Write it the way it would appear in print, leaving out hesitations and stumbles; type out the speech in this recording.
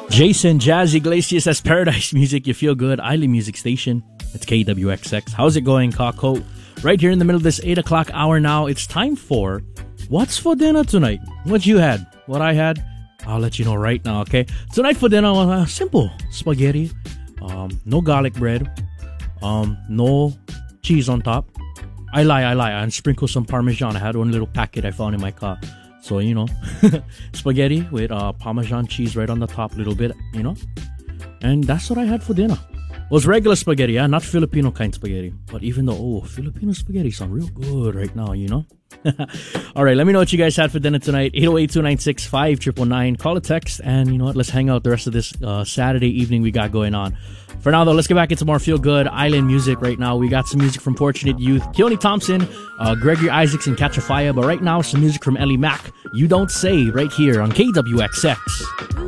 Jason Jazz Iglesias as Paradise Music. You feel good. Island Music Station. It's KWXX. How's it going, Kako? Right here in the middle of this 8 o'clock hour now. It's time for What's for Dinner Tonight? What you had? What I had? I'll let you know right now, okay? Tonight for dinner, simple spaghetti. No garlic bread. No cheese on top. I lie. And sprinkle some Parmesan. I had one little packet I found in my car. So, spaghetti with Parmesan cheese right on the top a little bit, And that's what I had for dinner. It was regular spaghetti, not Filipino kind spaghetti. But even though, Filipino spaghetti sound real good right now, All right, let me know what you guys had for dinner tonight. 808-296-5999. Call a text, and you know what? Let's hang out the rest of this Saturday evening we got going on. For now, though, let's get back into more feel-good island music right now. We got some music from Fortunate Youth, Keone Thompson, Gregory Isaacs, and Catch a Fire. But right now, some music from Ellie Mack, You Don't Say, right here on KWXX.